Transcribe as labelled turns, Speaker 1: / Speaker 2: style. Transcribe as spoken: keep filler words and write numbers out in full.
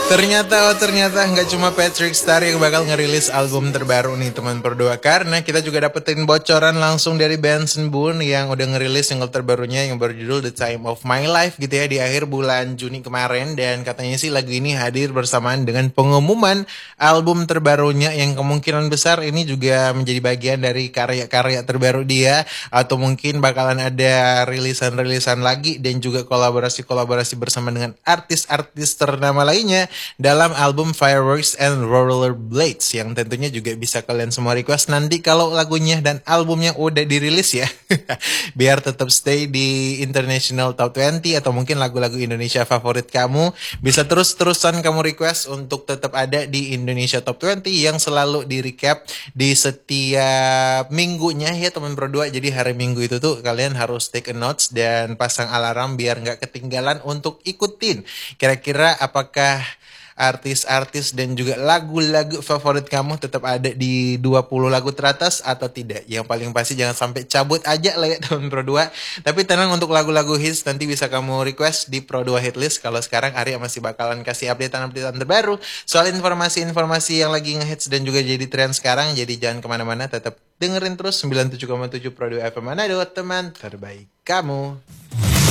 Speaker 1: Ternyata, oh ternyata nggak cuma Patrick Star yang bakal ngerilis album terbaru nih teman berdua. Karena kita juga dapetin bocoran langsung dari Benson Boone yang udah ngerilis single terbarunya yang berjudul The Time of My Life gitu ya di akhir bulan Juni kemarin. Dan katanya sih lagu ini hadir bersamaan dengan pengumuman album terbarunya yang kemungkinan besar ini juga menjadi bagian dari karya-karya terbaru dia. Atau mungkin bakalan ada rilisan-rilisan lagi dan juga kolaborasi-kolaborasi bersama dengan artis-artis ternama lainnya dalam album Fireworks and Rollerblades yang tentunya juga bisa kalian semua request nanti kalau lagunya dan albumnya udah dirilis ya. Biar tetap stay di International Top dua puluh atau mungkin lagu-lagu Indonesia favorit kamu bisa terus-terusan kamu request untuk tetap ada di Indonesia Top dua puluh yang selalu di recap di setiap minggunya ya teman berdua. Jadi hari Minggu itu tuh kalian harus take a notes dan pasang alarm biar nggak ketinggalan untuk ikutin. Kira-kira apakah artis-artis dan juga lagu-lagu favorit kamu tetap ada di dua puluh lagu teratas atau tidak. Yang paling pasti jangan sampai cabut aja lah ya teman Pro dua. Tapi tenang untuk lagu-lagu hits nanti bisa kamu request di Pro dua Hitlist. Kalau sekarang Arya masih bakalan kasih update-update terbaru soal informasi-informasi yang lagi ngehits dan juga jadi tren sekarang. Jadi jangan kemana-mana, tetap dengerin terus sembilan puluh tujuh koma tujuh Pro dua F M Manado, teman terbaik kamu.